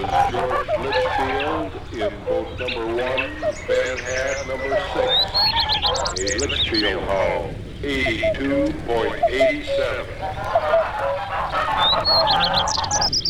George Litchfield in boat number 1, Ben Hat number 6. A Litchfield hull, 82.87.